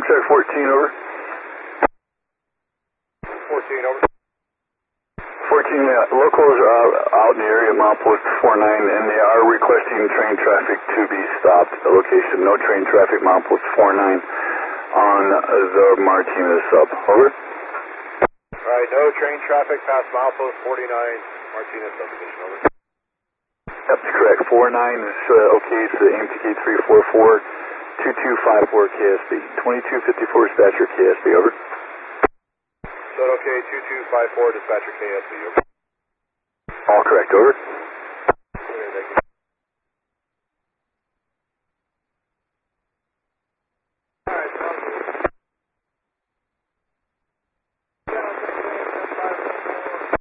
Contact 14, over. 14, over. 14, locals are out in the area, milepost 49, and they are requesting train traffic to be stopped. The location, no train traffic, milepost 49 on the Martinez sub. Over. Alright, no train traffic past milepost 49, Martinez subdivision, over. That's correct. 49 is okay. It's the AMTK 344 2254 KSB. 2254 dispatcher KSB, over. So okay, 2254 dispatcher KSB, over. All correct, over.